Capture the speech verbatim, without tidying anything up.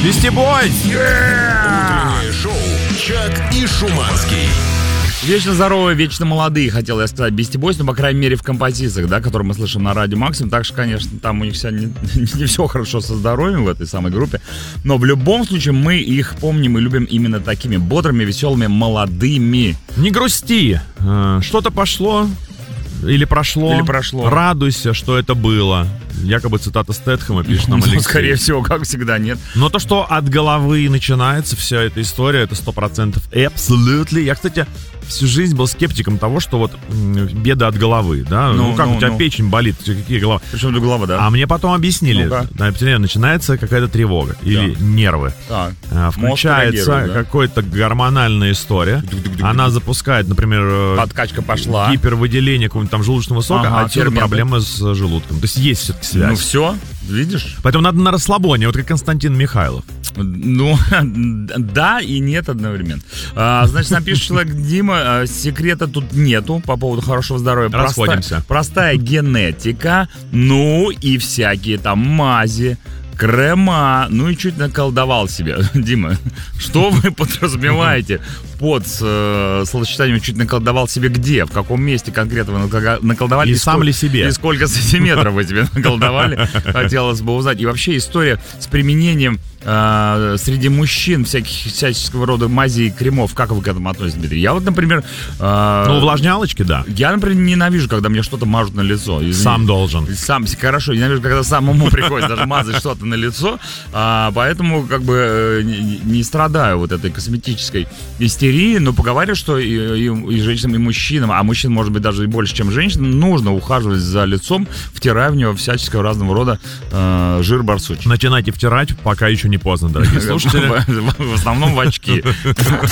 Beastie Boys! Утреннее шоу «Чак и Шуманский». Вечно здоровые, вечно молодые, хотел я сказать, Beastie Boys, ну, по крайней мере, в композициях, да, которые мы слышим на радио Максимум. Так что, конечно, там у них вся не, не все хорошо со здоровьем в этой самой группе. Но в любом случае мы их помним и любим именно такими бодрыми, веселыми, молодыми. Не грусти. Что-то пошло или прошло. Или прошло. Радуйся, что это было. Якобы цитата Стэтхэма, пишет нам Алексей. Ну, скорее всего, как всегда, нет. Но то, что от головы начинается вся эта история, это сто процентов абсолютно. Я, кстати, всю жизнь был скептиком того, что вот м, беды от головы, да? Ну, ну как ну, у тебя ну. печень болит, какие голова? Причем до голова, да? А мне потом объяснили, ну, начинается какая-то тревога да. или нервы. Так. А, включается да? какая-то гормональная история. Она запускает, например, подкачка пошла, гипервыделение какого-нибудь там желудочного сока, ага, а отсюда проблемы с желудком. То есть есть все-таки связь. Ну все, видишь? Поэтому надо на расслабоне, вот как Константин Михайлов. Ну, да и нет одновременно. А, значит, нам пишет человек: Дима, секрета тут нету по поводу хорошего здоровья. Расходимся. Простая, простая генетика, ну и всякие там мази, крема, ну и чуть наколдовал себе. Дима, что вы подразумеваете под э, словосочетанием «чуть наколдовал себе» где? В каком месте конкретно вы наколдовали? И, и сам сколько, ли себе? И сколько сантиметров вы себе наколдовали? Хотелось бы узнать. И вообще история с применением э, среди мужчин всяких всяческого рода мазей и кремов. Как вы к этому относитесь, Дмитрий? Я вот, например... Э, ну, увлажнялочки, да. Я, например, ненавижу, когда мне что-то мажут на лицо. Сам должен. Сам, хорошо, ненавижу, когда самому приходится даже мазать что-то на лицо. А, поэтому, как бы, не, не страдаю вот этой косметической истерией. Но поговариваю, что и, и, и женщинам, и мужчинам, а мужчин, может быть, даже и больше, чем женщин, нужно ухаживать за лицом, втирая в него всяческого разного рода э, жир барсучий. Начинайте втирать, пока еще не поздно, дорогие слушатели. В основном в очки.